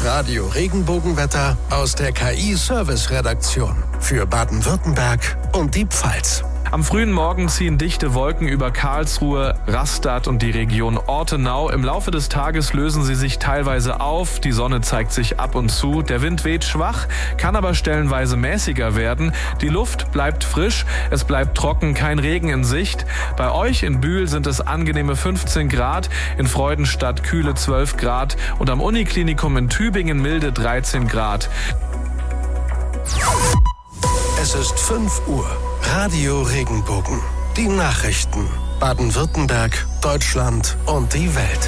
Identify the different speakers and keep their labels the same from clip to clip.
Speaker 1: Radio Regenbogenwetter aus der KI-Service-Redaktion für Baden-Württemberg und die Pfalz.
Speaker 2: Am frühen Morgen ziehen dichte Wolken über Karlsruhe, Rastatt und die Region Ortenau. Im Laufe des Tages lösen sie sich teilweise auf. Die Sonne zeigt sich ab und zu. Der Wind weht schwach, kann aber stellenweise mäßiger werden. Die Luft bleibt frisch, es bleibt trocken, kein Regen in Sicht. Bei euch in Bühl sind es angenehme 15 Grad, in Freudenstadt kühle 12 Grad und am Uniklinikum in Tübingen milde 13 Grad.
Speaker 1: Es ist 5 Uhr. Radio Regenbogen. Die Nachrichten. Baden-Württemberg, Deutschland und die Welt.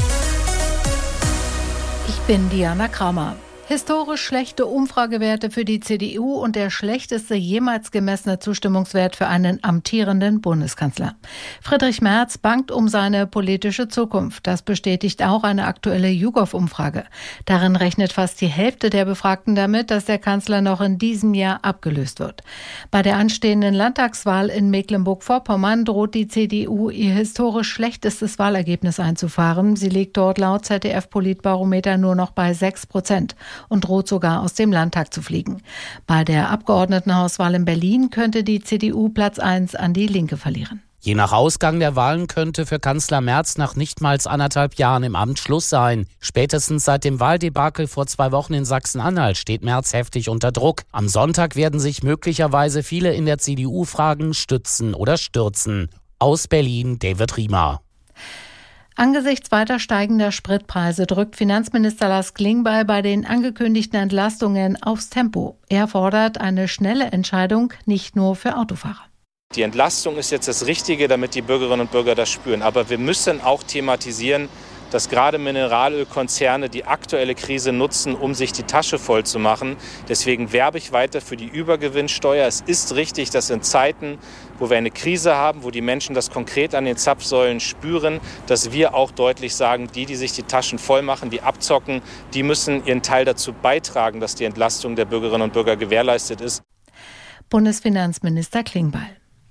Speaker 3: Ich bin Diana Kramer. Historisch schlechte Umfragewerte für die CDU und der schlechteste jemals gemessene Zustimmungswert für einen amtierenden Bundeskanzler. Friedrich Merz bangt um seine politische Zukunft. Das bestätigt auch eine aktuelle YouGov-Umfrage. Darin rechnet fast die Hälfte der Befragten damit, dass der Kanzler noch in diesem Jahr abgelöst wird. Bei der anstehenden Landtagswahl in Mecklenburg-Vorpommern droht die CDU ihr historisch schlechtestes Wahlergebnis einzufahren. Sie liegt dort laut ZDF-Politbarometer nur noch bei 6% und droht sogar aus dem Landtag zu fliegen. Bei der Abgeordnetenhauswahl in Berlin könnte die CDU Platz 1 an die Linke verlieren.
Speaker 4: Je nach Ausgang der Wahlen könnte für Kanzler Merz nach nichtmals 1,5 Jahren im Amt Schluss sein. Spätestens seit dem Wahldebakel vor 2 Wochen in Sachsen-Anhalt steht Merz heftig unter Druck. Am Sonntag werden sich möglicherweise viele in der CDU fragen, stützen oder stürzen. Aus Berlin, David Riemer.
Speaker 3: Angesichts weiter steigender Spritpreise drückt Finanzminister Lars Klingbeil bei den angekündigten Entlastungen aufs Tempo. Er fordert eine schnelle Entscheidung, nicht nur für Autofahrer.
Speaker 5: Die Entlastung ist jetzt das Richtige, damit die Bürgerinnen und Bürger das spüren. Aber wir müssen auch thematisieren, dass gerade Mineralölkonzerne die aktuelle Krise nutzen, um sich die Tasche voll zu machen. Deswegen werbe ich weiter für die Übergewinnsteuer. Es ist richtig, dass in Zeiten, wo wir eine Krise haben, wo die Menschen das konkret an den Zapfsäulen spüren, dass wir auch deutlich sagen, die sich die Taschen voll machen, die abzocken, die müssen ihren Teil dazu beitragen, dass die Entlastung der Bürgerinnen und Bürger gewährleistet ist.
Speaker 3: Bundesfinanzminister Klingbeil.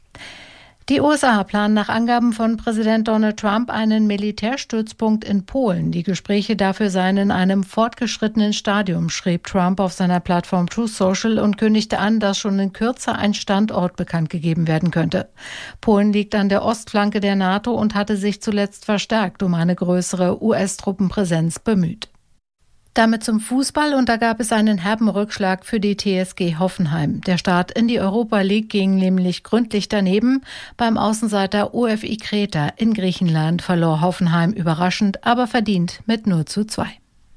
Speaker 3: Die USA planen nach Angaben von Präsident Donald Trump einen Militärstützpunkt in Polen. Die Gespräche dafür seien in einem fortgeschrittenen Stadium, schrieb Trump auf seiner Plattform Truth Social und kündigte an, dass schon in Kürze ein Standort bekannt gegeben werden könnte. Polen liegt an der Ostflanke der NATO und hatte sich zuletzt verstärkt um eine größere US-Truppenpräsenz bemüht. Damit zum Fußball, und da gab es einen herben Rückschlag für die TSG Hoffenheim. Der Start in die Europa League ging nämlich gründlich daneben. Beim Außenseiter OFI Kreta in Griechenland verlor Hoffenheim überraschend, aber verdient mit 0:2.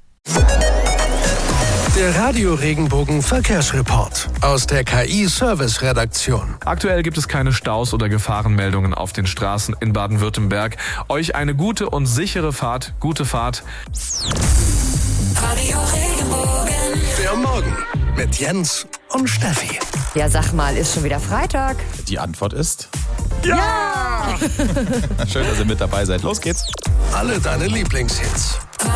Speaker 1: Der Radio Regenbogen Verkehrsreport aus der KI-Service-Redaktion.
Speaker 2: Aktuell gibt es keine Staus oder Gefahrenmeldungen auf den Straßen in Baden-Württemberg. Euch eine gute und sichere Fahrt. Gute Fahrt.
Speaker 6: Radio Regenbogen.
Speaker 1: Der Morgen mit Jens und Steffi.
Speaker 7: Ja, sag mal, ist schon wieder Freitag?
Speaker 8: Die Antwort ist...
Speaker 7: Ja!
Speaker 8: Schön, dass ihr mit dabei seid. Los geht's.
Speaker 1: Alle deine Lieblingshits.